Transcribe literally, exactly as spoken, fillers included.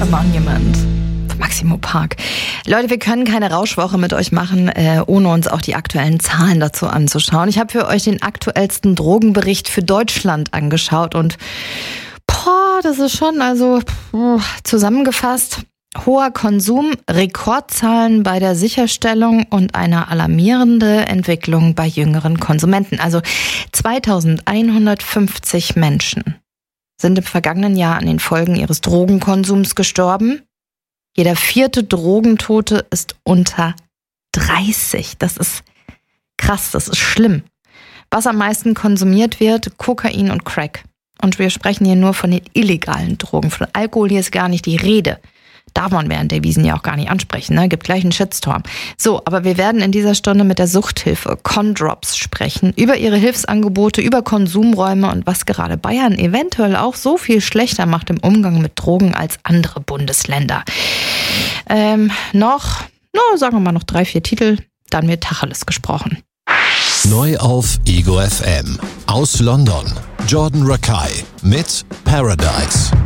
The Monument. Maximo Park. Leute, wir können keine Rauschwoche mit euch machen, äh, ohne uns auch die aktuellen Zahlen dazu anzuschauen. Ich habe für euch den aktuellsten Drogenbericht für Deutschland angeschaut und boah, das ist schon, also pff, zusammengefasst, hoher Konsum, Rekordzahlen bei der Sicherstellung und eine alarmierende Entwicklung bei jüngeren Konsumenten. Also zweitausendeinhundertfünfzig Menschen sind im vergangenen Jahr an den Folgen ihres Drogenkonsums gestorben. Jeder vierte Drogentote ist unter dreißig. Das ist krass, das ist schlimm. Was am meisten konsumiert wird, Kokain und Crack. Und wir sprechen hier nur von den illegalen Drogen. Von Alkohol hier ist gar nicht die Rede. Darf man während der Wiesn ja auch gar nicht ansprechen, ne? Gibt gleich einen Shitstorm. So, aber wir werden in dieser Stunde mit der Suchthilfe Condrops sprechen, über ihre Hilfsangebote, über Konsumräume und was gerade Bayern eventuell auch so viel schlechter macht im Umgang mit Drogen als andere Bundesländer. Ähm, noch, no, sagen wir mal noch drei, vier Titel, dann wird Tacheles gesprochen. Neu auf Ego F M. Aus London. Jordan Rakei mit Paradise.